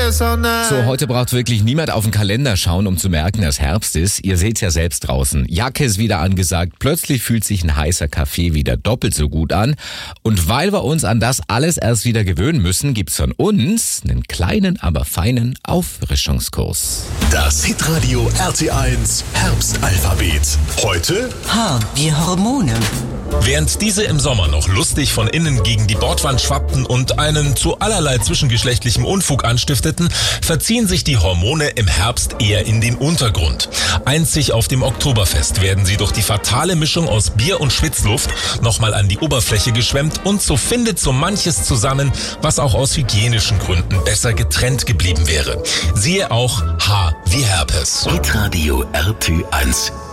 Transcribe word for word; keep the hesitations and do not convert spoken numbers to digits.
So, heute braucht wirklich niemand auf den Kalender schauen, um zu merken, dass Herbst ist. Ihr seht's ja selbst draußen. Jacke ist wieder angesagt. Plötzlich fühlt sich ein heißer Kaffee wieder doppelt so gut an. Und weil wir uns an das alles erst wieder gewöhnen müssen, gibt's von uns einen kleinen, aber feinen Auffrischungskurs. Das Hitradio R T eins Herbstalphabet. Heute H wie Hormone. Während diese im Sommer noch lustig von innen gegen die Bordwand schwappten und einen zu allerlei zwischengeschlechtlichem Unfug anstifteten, verziehen sich die Hormone im Herbst eher in den Untergrund. Einzig auf dem Oktoberfest werden sie durch die fatale Mischung aus Bier und Schwitzluft nochmal an die Oberfläche geschwemmt und so findet so manches zusammen, was auch aus hygienischen Gründen besser getrennt geblieben wäre. Siehe auch H wie Herpes. Hitradio R T eins.